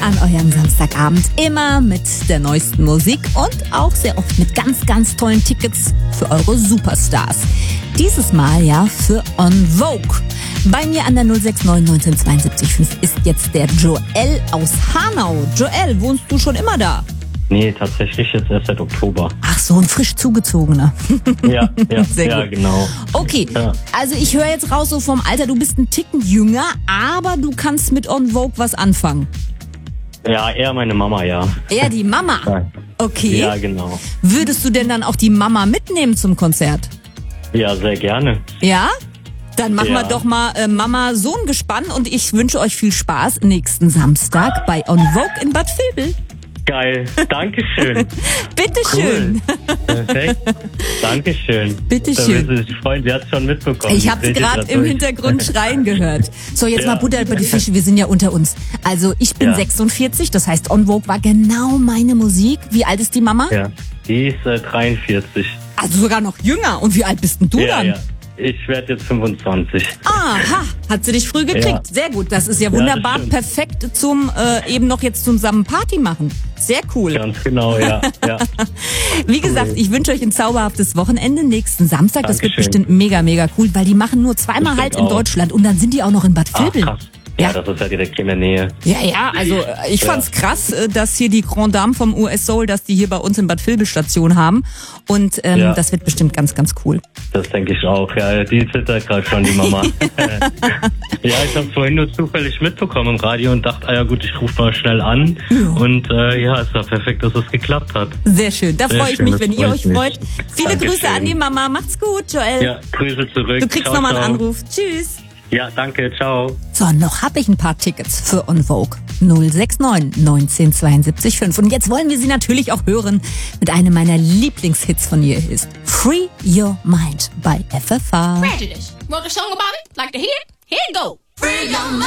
an eurem Samstagabend. Immer mit der neuesten Musik und auch sehr oft mit ganz, ganz tollen Tickets für eure Superstars. Dieses Mal ja für En Vogue. Bei mir an der 069 1972 5 ist jetzt der Joel aus Hanau. Joel, wohnst du schon immer da? Nee, tatsächlich jetzt erst seit Oktober. Ach so, ein frisch zugezogener. Ja, Sehr ja, gut. genau. Okay, Ja. also ich höre jetzt raus so vom Alter, du bist ein Ticken jünger, aber du kannst mit En Vogue was anfangen. Ja, eher meine Mama, ja. Eher die Mama. Ja. Okay. Ja, genau. Würdest du denn dann auch die Mama mitnehmen zum Konzert? Ja, sehr gerne. Ja? Dann machen wir Ja. doch mal Mama-Sohn-Gespann und ich wünsche euch viel Spaß nächsten Samstag bei En Vogue in Bad Vilbel. Geil. Dankeschön. Bitteschön. Cool. Perfekt. Dankeschön. Bitteschön. Da wird sie sich freuen. Sie hat es schon mitbekommen. Ich habe Seht ihr gerade das im durch? Hintergrund schreien gehört. So, jetzt Ja. mal Butter über die Fische, wir sind ja unter uns. Also ich bin Ja. 46, das heißt En Vogue war genau meine Musik. Wie alt ist die Mama? Ja. Die ist 43. Also sogar noch jünger. Und wie alt bist denn du Ja, dann? ja. Ich werde jetzt 25. Aha, hat sie dich früh gekriegt. Ja. Sehr gut, das ist ja das wunderbar, stimmt. perfekt zum eben noch jetzt zusammen Party machen. Sehr cool. Ganz genau, ja. Ja. Wie gesagt, ich wünsche euch ein zauberhaftes Wochenende nächsten Samstag. Das wird Dankeschön. bestimmt mega, mega cool, weil die machen nur zweimal Ich halt denk in auch. Deutschland und dann sind die auch noch in Bad Ach, Vilbel. krass. Ja, das ist ja direkt in der Nähe. Ja, also ich Ja. fand's krass, dass hier die Grand Dame vom US Soul, dass die hier bei uns in Bad Vilbel Station haben. Und Ja. das wird bestimmt ganz, ganz cool. Das denke ich auch. Ja, die zittert gerade schon, die Mama. Ja, ich habe vorhin nur zufällig mitbekommen im Radio und dachte, ja gut, ich rufe mal schnell an. Und ja, es war perfekt, dass es geklappt hat. Sehr schön. Da Sehr freue ich schön, mich, das wenn ihr freut euch mich. freut. Viele Dankeschön. Grüße an die Mama. Macht's gut, Joel. Ja, Grüße zurück. Du kriegst Ciao, nochmal einen ciao. Anruf. Tschüss. Ja, danke, ciao. So, noch habe ich ein paar Tickets für En Vogue. 069 1972 5. Und jetzt wollen wir sie natürlich auch hören mit einem meiner Lieblingshits von ihr ist Free Your Mind bei FFH. Prejudice. Wrote a song about it? Like to hear it? Here you go. Free your mind.